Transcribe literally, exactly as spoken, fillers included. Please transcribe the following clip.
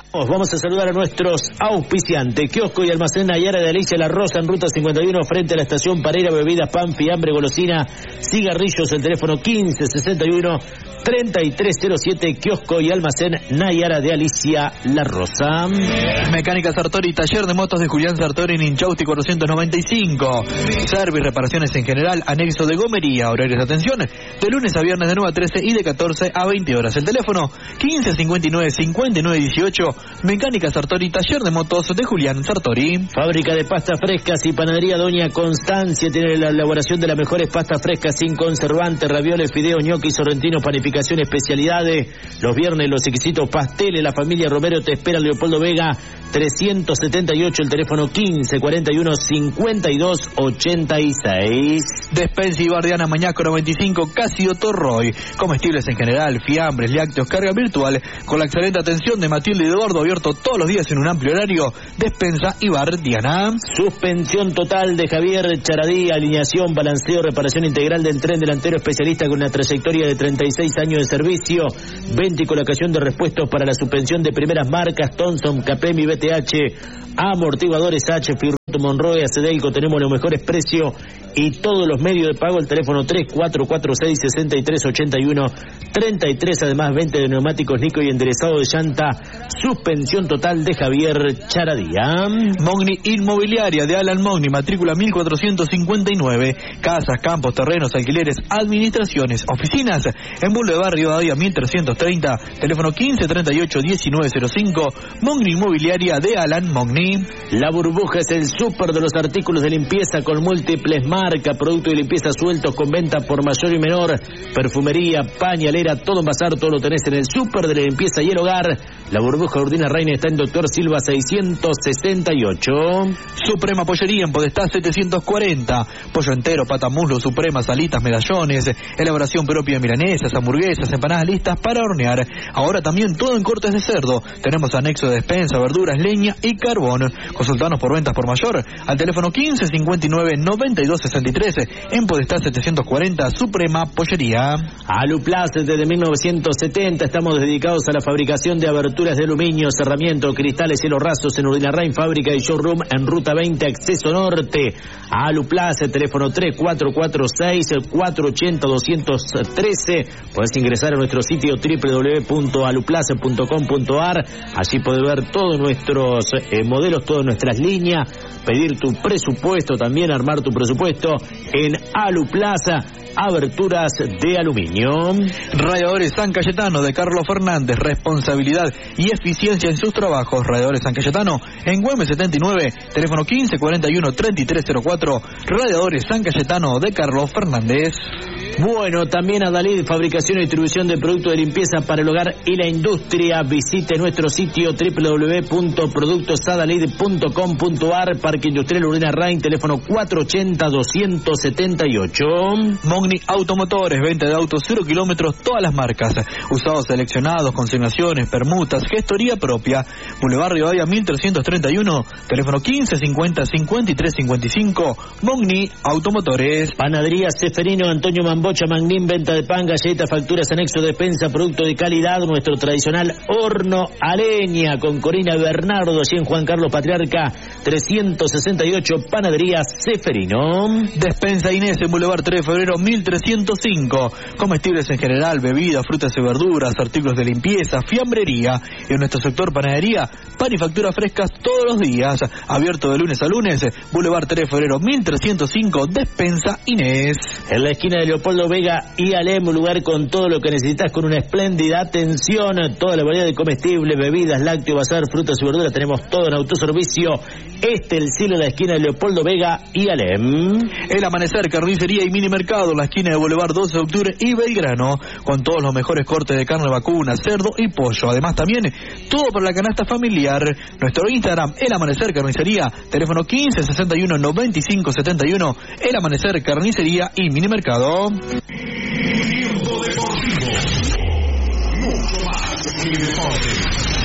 Vamos a saludar a nuestros auspiciantes. Kiosco y Almacén Nayara de Alicia La Rosa en ruta cincuenta y uno frente a la estación Pareira. Bebidas, pan, fiambre, golosina, cigarrillos. El teléfono quince sesenta y uno treinta y tres cero siete. Kiosco y Almacén Nayara de Alicia La Rosa. Mecánica Sartori, taller de motos de Julián Sartori en Inchausti cuatrocientos noventa y cinco. Service, reparaciones en general, anexo de gomería. Horarios de atención de lunes a viernes de nueve a trece y de catorce a veinte horas. El teléfono quince cincuenta y nueve cincuenta y nueve dieciocho. Mecánica Sartori, taller de motos de Julián Sartori. Fábrica de pastas frescas y panadería Doña Constancia tiene la elaboración de las mejores pastas frescas sin conservantes, ravioles, fideos, ñoquis, sorrentinos, panificación, especialidades. Los viernes los exquisitos pasteles. La familia Romero te espera. Leopoldo Vega trescientos setenta y ocho, el teléfono quince cuarenta y uno cincuenta y dos ochenta y seis. Despensa y Bardiana Mañasco noventa y cinco, Casio Torroy. Comestibles en general, fiambres, lácteos, carga virtual, con la excelente atención de Matilde y Eduardo, abierto todos los días en un amplio horario. Despensa y Bardiana. Suspensión total de Javier Charadí, alineación, balanceo, reparación integral del tren delantero, especialista con una trayectoria de treinta y seis años de servicio, venta y colocación de repuestos para la suspensión de primeras marcas, Thomson, Capemi, B T H, amortiguadores H, Firruto, Monroe, Acedelco. Tenemos los mejores precios y todos los medios de pago. El teléfono tres cuatro cuatro seis sesenta y tres ochenta y uno treinta y tres. Además, venta de neumáticos Nico y enderezado de llanta. Suspensión total de Javier Charadía. Mogni Inmobiliaria de Alan Mogni, matrícula mil cuatrocientos cincuenta y nueve. Casas, campos, terrenos, alquileres, administraciones, oficinas. En Boulevard Rivadavia mil trescientos treinta. Teléfono quince treinta y ocho diecinueve cero cinco. Mogni Inmobiliaria de Alan Mogni. La Burbuja es el súper de los artículos de limpieza con múltiples marcas, productos de limpieza sueltos con venta por mayor y menor, perfumería, pañalera, todo en bazar, todo lo tenés en el súper de la limpieza y el hogar. La Burbuja Urdina Reina está en Doctor Silva seiscientos sesenta y ocho. Suprema Pollería en Podestá setecientos cuarenta. Pollo entero, pata, muslo, suprema, salitas, medallones, elaboración propia de milanesas, hamburguesas, empanadas listas para hornear. Ahora también todo en cortes de cerdo. Tenemos anexo de despensa, verduras, leña y carbón. Consultanos por ventas por mayor al teléfono quince cincuenta y nueve noventa y dos sesenta y tres. En Podestá setecientos cuarenta. Suprema Pollería. Aluplast, desde mil novecientos setenta estamos dedicados a la fabricación de aberturas de aluminio, cerramiento, cristales, cielos rasos en Urdinarrain, fábrica y showroom en Ruta veinte, Acceso Norte. Aluplast, teléfono tres cuatro cuatro seis cuatro ocho cero dos uno tres. Podés ingresar a nuestro sitio doble u doble u doble u punto aluplast punto com punto a r. Allí podés ver todos nuestros eh, modelos, todas nuestras líneas, pedir tu presupuesto, también armar tu presupuesto en Aluplaza. Aberturas de aluminio. Radiadores San Cayetano de Carlos Fernández, responsabilidad y eficiencia en sus trabajos. Radiadores San Cayetano en Güemes setenta y nueve, teléfono quince cuarenta y uno treinta y tres cero cuatro. Radiadores San Cayetano de Carlos Fernández. Bueno, también Adalid, fabricación y distribución de productos de limpieza para el hogar y la industria. Visite nuestro sitio doble u doble u doble u punto productos adalid punto com punto a r. Parque Industrial Urdinarrain, teléfono cuatro ocho cero dos siete ocho. Mogni Automotores, venta de autos cero kilómetros, todas las marcas, usados seleccionados, consignaciones, permutas, gestoría propia. Boulevard Rivadavia mil trescientos treinta y uno, teléfono quince cincuenta cincuenta y tres cincuenta y cinco. Mogni Automotores. Panadería Seferino, Antonio Mambocha, Magnín, venta de pan, galletas, facturas, anexo, despensa, producto de calidad. Nuestro tradicional horno a leña con Corina Bernardo, allí en Juan Carlos Patriarca trescientos sesenta y ocho. Panadería Seferino. Despensa Inés en Boulevard tres de febrero mil trescientos cinco. Comestibles en general, bebidas, frutas y verduras, artículos de limpieza, fiambrería. En nuestro sector panadería, pan y facturas frescas todos los días. Abierto de lunes a lunes. Boulevard tres de febrero mil trescientos cinco. Despensa Inés. En la esquina de Leopoldo Vega y Alem, un lugar con todo lo que necesitas, con una espléndida atención. Toda la variedad de comestibles, bebidas, lácteos, bazar, frutas y verduras. Tenemos todo en autoservicio. Este el cielo en la esquina de Leopoldo Vega y Alem. El Amanecer, carnicería y mini mercado en la esquina de Boulevard doce de octubre y Belgrano, con todos los mejores cortes de carne vacuna, cerdo y pollo. Además también todo para la canasta familiar. Nuestro Instagram, El Amanecer Carnicería, teléfono quince sesenta y uno noventa y cinco setenta y uno. El Amanecer Carnicería y mini mercado. Mundo Deportivo, mucho más que deporte.